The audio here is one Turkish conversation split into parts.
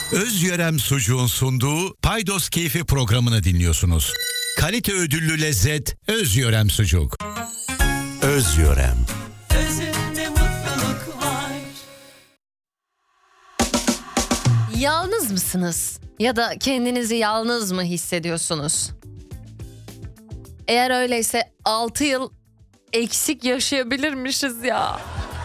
Özyörem Sucuğun sunduğu Paydos Keyfi programını dinliyorsunuz. Kalite ödüllü lezzet Özyörem Sucuk. Özyörem. Özünde mutluluk var. Yalnız mısınız? Ya da kendinizi yalnız mı hissediyorsunuz? Eğer öyleyse 6 yıl eksik yaşayabilirmişiz ya.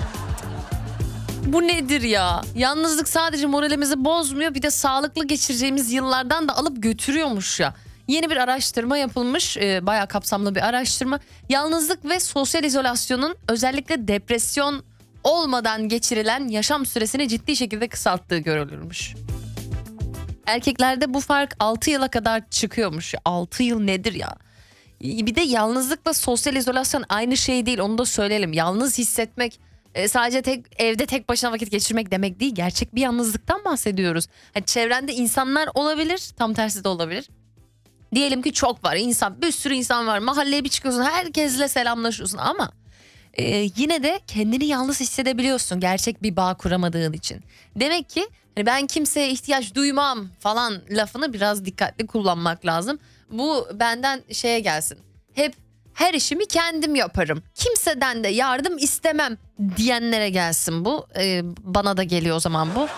Bu nedir ya? Yalnızlık sadece moralimizi bozmuyor, bir de sağlıklı geçireceğimiz yıllardan da alıp götürüyormuş ya. Yeni bir araştırma yapılmış, bayağı kapsamlı bir araştırma. Yalnızlık ve sosyal izolasyonun özellikle depresyon olmadan geçirilen yaşam süresini ciddi şekilde kısalttığı görülürmüş. Erkeklerde bu fark 6 yıla kadar çıkıyormuş. 6 yıl nedir ya? Bir de yalnızlıkla sosyal izolasyon aynı şey değil, onu da söyleyelim. Yalnız hissetmek sadece evde tek başına vakit geçirmek demek değil. Gerçek bir yalnızlıktan bahsediyoruz. Yani çevrende insanlar olabilir, tam tersi de olabilir. Diyelim ki çok var insan, bir sürü insan var. Mahalleye bir çıkıyorsun, herkesle selamlaşıyorsun ama yine de kendini yalnız hissedebiliyorsun gerçek bir bağ kuramadığın için. Demek ki hani ben kimseye ihtiyaç duymam falan lafını biraz dikkatli kullanmak lazım. Bu benden şeye gelsin. Hep her işimi kendim yaparım, kimseden de yardım istemem diyenlere gelsin bu. Bana da geliyor o zaman bu.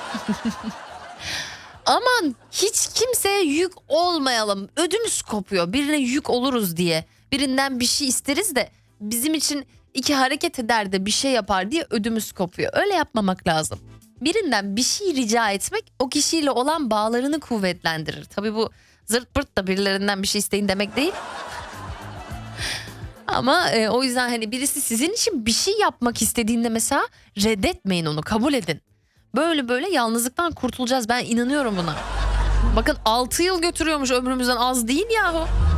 Aman hiç kimseye yük olmayalım. Ödümüz kopuyor birine yük oluruz diye. Birinden bir şey isteriz de bizim için iki hareket eder de bir şey yapar diye ödümüz kopuyor. Öyle yapmamak lazım. Birinden bir şey rica etmek o kişiyle olan bağlarını kuvvetlendirir. Tabii bu zırt pırt da birilerinden bir şey isteyin demek değil. Ama o yüzden hani birisi sizin için bir şey yapmak istediğinde mesela reddetmeyin, onu kabul edin. Böyle böyle yalnızlıktan kurtulacağız, ben inanıyorum buna. Bakın 6 yıl götürüyormuş ömrümüzden, az değil yahu.